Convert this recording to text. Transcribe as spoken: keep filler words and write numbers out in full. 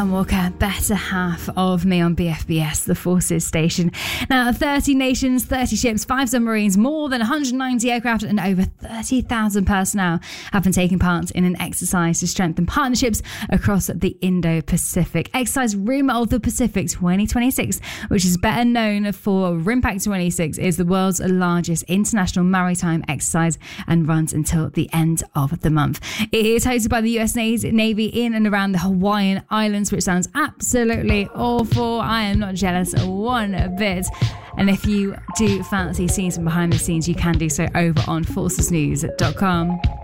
And Walker, better half of me on B F B S, the Forces station. Now, thirty nations, thirty ships, five submarines, more than one hundred ninety aircraft and over thirty thousand personnel have been taking part in an exercise to strengthen partnerships across the Indo-Pacific. Exercise Rim of the Pacific twenty twenty-six, which is better known for RIMPAC twenty-six, is the world's largest international maritime exercise and runs until the end of the month. It is hosted by the U S Navy in and around the Hawaiian Islands, which sounds absolutely awful. I am not jealous one bit. And if you do fancy seeing some behind the scenes, you can do so over on forces news dot com.